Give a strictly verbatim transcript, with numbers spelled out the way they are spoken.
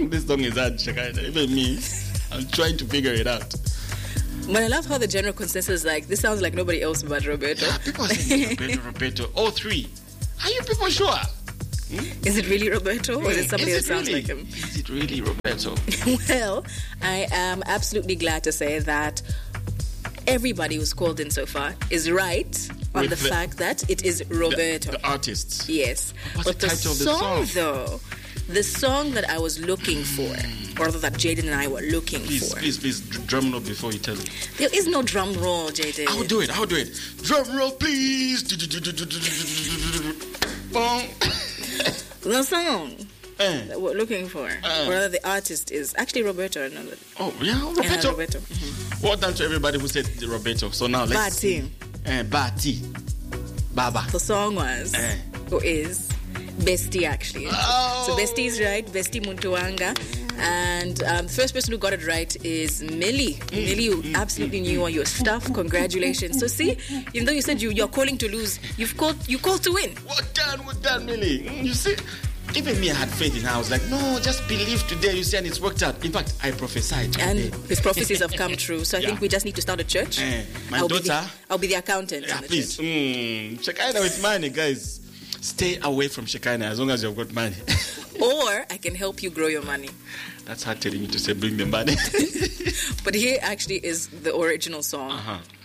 This song is hard, Shekinah. Even me, I'm trying to figure it out. But I love how the general consensus is like, this sounds like nobody else but Roberto. Yeah, people say Roberto, Roberto. All three. Are you people sure? Hmm? Is it really Roberto, or is it somebody is that it sounds really? like him? Is it really Roberto? Well, I am absolutely glad to say that everybody who's called in so far is right on the, the fact that it is Roberto. The, the artists. Yes. What's but the title the song, of the song? though, the song that I was looking for, or rather that Jaden and I were looking please, for. Please, please, drum roll before you tell me. There is no drum roll, Jaden. I'll do it, I'll do it. Drum roll, please. The song eh. that we're looking for, eh. or rather the artist is actually Roberto. Another. Oh, yeah, Roberto. Yeah, Roberto. Mm-hmm. Well done to everybody who said Roberto. So now let's Bati. see. Eh, Bati. Baba. The song was, eh. or is, Bestie actually. Oh. So Bestie is right, Bestie Muntuanga. And um, the first person who got it right is Millie. Mm, Millie, you mm, absolutely mm, knew all your stuff. Congratulations. So see, even though you said you, you're calling to lose, you've called you called to win. Well done, well done, Millie. Mm, you see, even me, I had faith in her. I was like, no, just believe today. You see, and it's worked out. In fact, I prophesied today. And his prophecies have come true. So I yeah. think we just need to start a church. Eh, my I'll daughter. Be the, I'll be the accountant. Yeah, in the please. Mm, Shekinah with money, guys. Stay away from Shekinah as long as you've got money. Or I can help you grow your money. That's hard telling you to say bring the money. But here actually is the original song. Uh-huh.